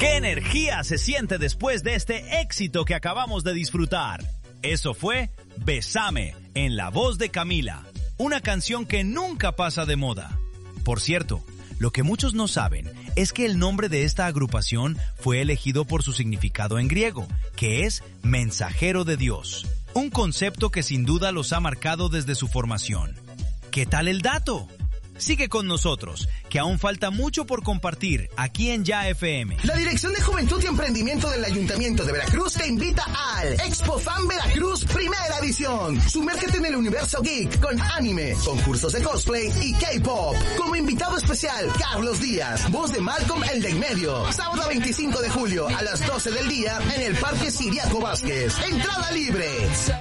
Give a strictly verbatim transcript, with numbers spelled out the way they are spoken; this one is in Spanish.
¡Qué energía se siente después de este éxito que acabamos de disfrutar! Eso fue Bésame, en la voz de Camila, una canción que nunca pasa de moda. Por cierto, lo que muchos no saben es que el nombre de esta agrupación fue elegido por su significado en griego, que es mensajero de Dios, un concepto que sin duda los ha marcado desde su formación. ¿Qué tal el dato? Sigue con nosotros, que aún falta mucho por compartir aquí en Ya F M. La Dirección de Juventud y Emprendimiento del Ayuntamiento de Veracruz te invita al Expo Fan Veracruz Primera Edición. Sumérgete en el universo geek con anime, concursos de cosplay y K-pop. Como invitado especial, Carlos Díaz, voz de Malcolm el de en medio. Sábado veinticinco de julio a las doce del día en el Parque Siriaco Vázquez. Entrada libre.